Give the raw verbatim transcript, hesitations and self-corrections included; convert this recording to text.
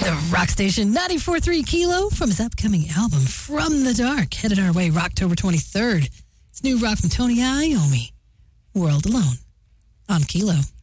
The rock station ninety-four point three Kilo from his upcoming album From the Dark, headed our way October twenty-third. It's new rock from Tony Iommi, World Alone on Kilo.